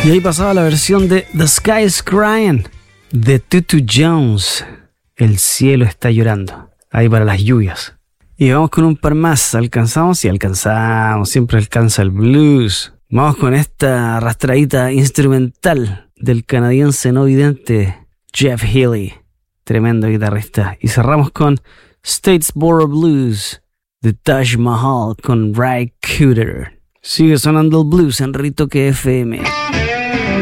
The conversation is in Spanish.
Y ahí pasaba la versión de The Sky is Crying de Tutu Jones. El cielo está llorando. Ahí para las lluvias. Y vamos con un par más. ¿Alcanzamos? Sí, alcanzamos. Siempre alcanza el blues. Vamos con esta arrastradita instrumental del canadiense no vidente Jeff Healey. Tremendo guitarrista. Y cerramos con Statesboro Blues de Taj Mahal con Ry Cooder. Sigue sonando el blues en Ritoque FM.